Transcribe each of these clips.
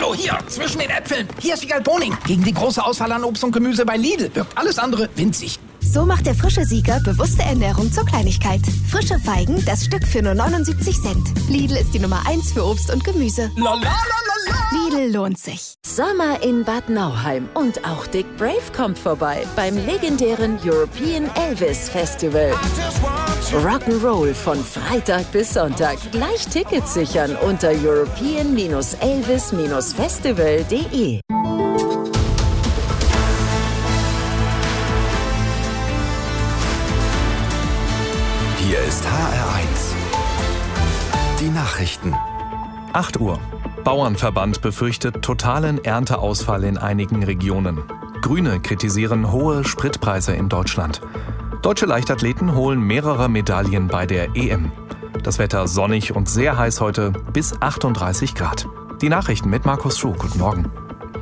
Hallo, hier, zwischen den Äpfeln. Hier ist Wiegald Boning. Gegen die große Auswahl an Obst und Gemüse bei Lidl wirkt alles andere winzig. So macht der frische Sieger bewusste Ernährung zur Kleinigkeit. Frische Feigen, das Stück für nur 79 Cent. Lidl ist die Nummer 1 für Obst und Gemüse. Lidl lohnt sich. Sommer in Bad Nauheim und auch Dick Brave kommt vorbei beim legendären European Elvis Festival. Rock'n'Roll von Freitag bis Sonntag. Gleich Tickets sichern unter european-elvis-festival.de. Hier ist HR1. Die Nachrichten. 8 Uhr. Bauernverband befürchtet totalen Ernteausfall in einigen Regionen. Grüne kritisieren hohe Spritpreise in Deutschland. Deutsche Leichtathleten holen mehrere Medaillen bei der EM. Das Wetter sonnig und sehr heiß heute, bis 38 Grad. Die Nachrichten mit Markus Schuh. Guten Morgen.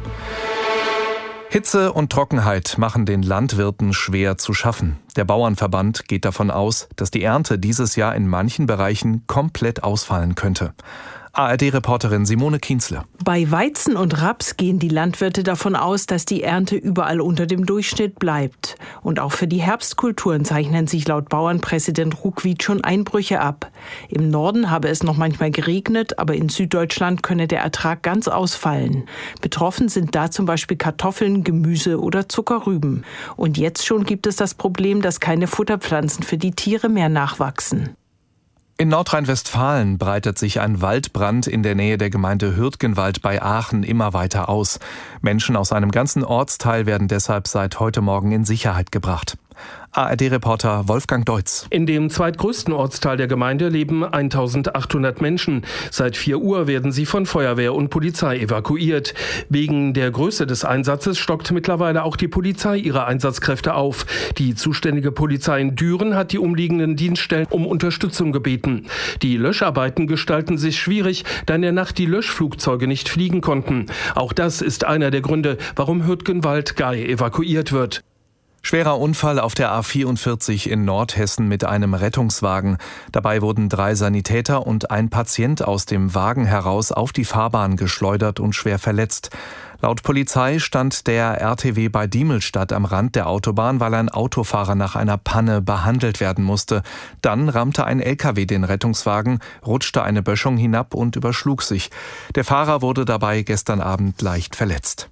Hitze und Trockenheit machen den Landwirten schwer zu schaffen. Der Bauernverband geht davon aus, dass die Ernte dieses Jahr in manchen Bereichen komplett ausfallen könnte. ARD-Reporterin Simone Kienzle. Bei Weizen und Raps gehen die Landwirte davon aus, dass die Ernte überall unter dem Durchschnitt bleibt. Und auch für die Herbstkulturen zeichnen sich laut Bauernpräsident Ruckwied schon Einbrüche ab. Im Norden habe es noch manchmal geregnet, aber in Süddeutschland könne der Ertrag ganz ausfallen. Betroffen sind da zum Beispiel Kartoffeln, Gemüse oder Zuckerrüben. Und jetzt schon gibt es das Problem, dass keine Futterpflanzen für die Tiere mehr nachwachsen. In Nordrhein-Westfalen breitet sich ein Waldbrand in der Nähe der Gemeinde Hürtgenwald bei Aachen immer weiter aus. Menschen aus einem ganzen Ortsteil werden deshalb seit heute Morgen in Sicherheit gebracht. ARD-Reporter Wolfgang Deutz. In dem zweitgrößten Ortsteil der Gemeinde leben 1800 Menschen. Seit 4 Uhr werden sie von Feuerwehr und Polizei evakuiert. Wegen der Größe des Einsatzes stockt mittlerweile auch die Polizei ihre Einsatzkräfte auf. Die zuständige Polizei in Düren hat die umliegenden Dienststellen um Unterstützung gebeten. Die Löscharbeiten gestalten sich schwierig, da in der Nacht die Löschflugzeuge nicht fliegen konnten. Auch das ist einer der Gründe, warum Hürtgenwald-Gay evakuiert wird. Schwerer Unfall auf der A44 in Nordhessen mit einem Rettungswagen. Dabei wurden 3 Sanitäter und ein Patient aus dem Wagen heraus auf die Fahrbahn geschleudert und schwer verletzt. Laut Polizei stand der RTW bei Diemelstadt am Rand der Autobahn, weil ein Autofahrer nach einer Panne behandelt werden musste. Dann rammte ein LKW den Rettungswagen, rutschte eine Böschung hinab und überschlug sich. Der Fahrer wurde dabei gestern Abend leicht verletzt.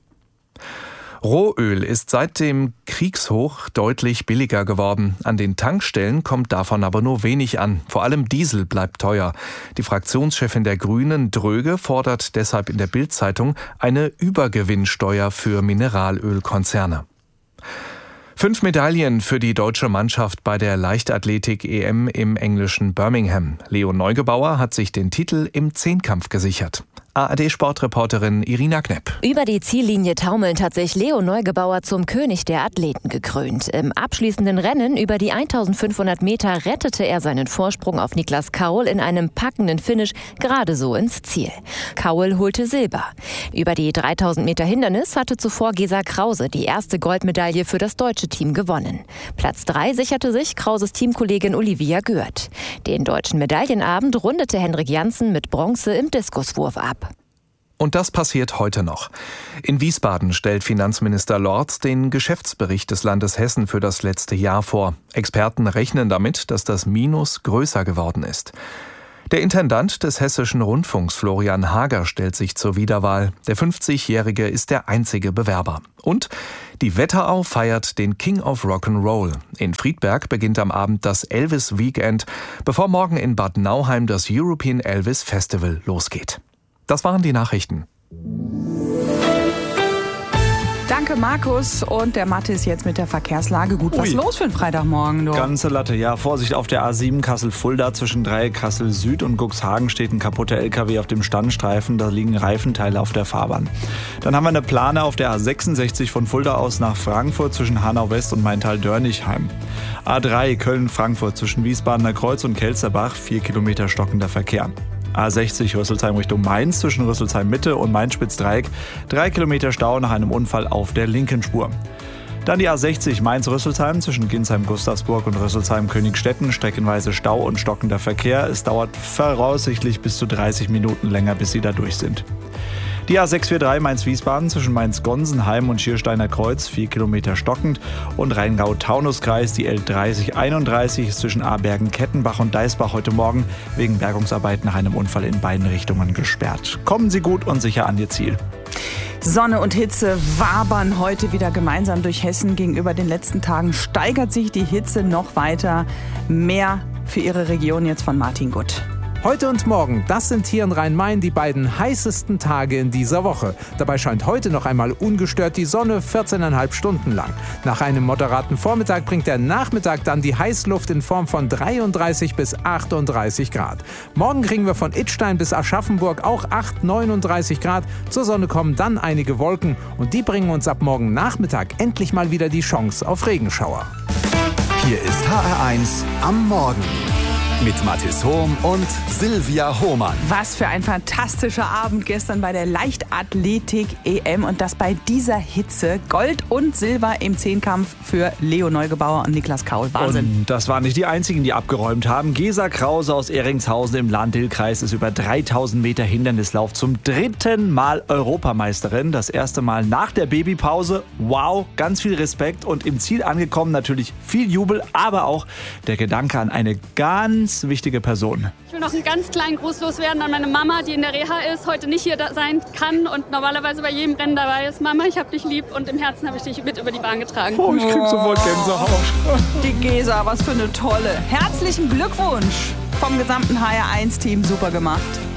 Rohöl ist seit dem Kriegshoch deutlich billiger geworden. An den Tankstellen kommt davon aber nur wenig an. Vor allem Diesel bleibt teuer. Die Fraktionschefin der Grünen, Dröge, fordert deshalb in der Bild-Zeitung eine Übergewinnsteuer für Mineralölkonzerne. 5 Medaillen für die deutsche Mannschaft bei der Leichtathletik-EM im englischen Birmingham. Leo Neugebauer hat sich den Titel im Zehnkampf gesichert. ARD-Sportreporterin Irina Knepp. Über die Ziellinie taumelnd hat sich Leo Neugebauer zum König der Athleten gekrönt. Im abschließenden Rennen über die 1500 Meter rettete er seinen Vorsprung auf Niklas Kaul in einem packenden Finish gerade so ins Ziel. Kaul holte Silber. Über die 3000 Meter Hindernis hatte zuvor Gesa Krause die erste Goldmedaille für das deutsche Team gewonnen. Platz 3 sicherte sich Krauses Teamkollegin Olivia Gürt. Den deutschen Medaillenabend rundete Henrik Janssen mit Bronze im Diskuswurf ab. Und das passiert heute noch. In Wiesbaden stellt Finanzminister Lorz den Geschäftsbericht des Landes Hessen für das letzte Jahr vor. Experten rechnen damit, dass das Minus größer geworden ist. Der Intendant des Hessischen Rundfunks, Florian Hager, stellt sich zur Wiederwahl. Der 50-Jährige ist der einzige Bewerber. Und die Wetterau feiert den King of Rock'n'Roll. In Friedberg beginnt am Abend das Elvis Weekend, bevor morgen in Bad Nauheim das European Elvis Festival losgeht. Das waren die Nachrichten. Danke, Markus. Und der Mathe ist jetzt mit der Verkehrslage. Gut, was los für einen Freitagmorgen? Du? Ganze Latte, ja. Vorsicht auf der A7 Kassel-Fulda zwischen Dreieck Kassel Süd und Cuxhagen steht ein kaputter LKW auf dem Standstreifen. Da liegen Reifenteile auf der Fahrbahn. Dann haben wir eine Plane auf der A66 von Fulda aus nach Frankfurt zwischen Hanau West und Maintal-Dörnigheim. A3 Köln-Frankfurt zwischen Wiesbadener Kreuz und Kelzerbach, 4 Kilometer stockender Verkehr. A60 Rüsselsheim Richtung Mainz zwischen Rüsselsheim Mitte und Mainz-Spitzdreieck, 3 Kilometer Stau nach einem Unfall auf der linken Spur. Dann die A60 Mainz-Rüsselsheim zwischen Ginsheim-Gustavsburg und Rüsselsheim-Königstetten, streckenweise Stau und stockender Verkehr. Es dauert voraussichtlich bis zu 30 Minuten länger, bis Sie da durch sind. Die A643 Mainz-Wiesbaden zwischen Mainz-Gonsenheim und Schiersteiner Kreuz 4 Kilometer stockend und Rheingau-Taunus-Kreis die L3031 ist zwischen Abergen-Kettenbach und Deisbach heute Morgen wegen Bergungsarbeit nach einem Unfall in beiden Richtungen gesperrt. Kommen Sie gut und sicher an Ihr Ziel. Sonne und Hitze wabern heute wieder gemeinsam durch Hessen. Gegenüber den letzten Tagen steigert sich die Hitze noch weiter. Mehr für Ihre Region jetzt von Martin Gutt. Heute und morgen, das sind hier in Rhein-Main die beiden heißesten Tage in dieser Woche. Dabei scheint heute noch einmal ungestört die Sonne 14,5 Stunden lang. Nach einem moderaten Vormittag bringt der Nachmittag dann die Heißluft in Form von 33 bis 38 Grad. Morgen kriegen wir von Idstein bis Aschaffenburg auch 39 Grad. Zur Sonne kommen dann einige Wolken und die bringen uns ab morgen Nachmittag endlich mal wieder die Chance auf Regenschauer. Hier ist HR1 am Morgen. Mit Mathis Hohm und Silvia Hohmann. Was für ein fantastischer Abend gestern bei der Leichtathletik-EM und das bei dieser Hitze. Gold und Silber im Zehnkampf für Leo Neugebauer und Niklas Kaul. Wahnsinn. Und das waren nicht die einzigen, die abgeräumt haben. Gesa Krause aus Eringshausen im Lahn-Dill-Kreis ist über 3000 Meter Hindernislauf zum 3. Mal Europameisterin. Das erste Mal nach der Babypause. Wow, ganz viel Respekt und im Ziel angekommen natürlich viel Jubel, aber auch der Gedanke an eine ganz wichtige Person. Ich will noch einen ganz kleinen Gruß loswerden an meine Mama, die in der Reha ist, heute nicht hier sein kann und normalerweise bei jedem Rennen dabei ist. Mama, ich hab dich lieb und im Herzen habe ich dich mit über die Bahn getragen. Oh, ich krieg sofort Gänsehaut. Die Gesa, was für eine tolle. Herzlichen Glückwunsch vom gesamten HR1-Team, super gemacht.